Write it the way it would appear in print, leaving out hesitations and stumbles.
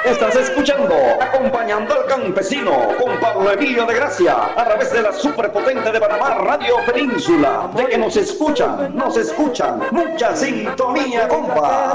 Estás escuchando Acompañando al Campesino con Pablo Emilio de Gracia a través de la superpotente de Panamá Radio Península. De que nos escuchan, mucha sintonía, compa.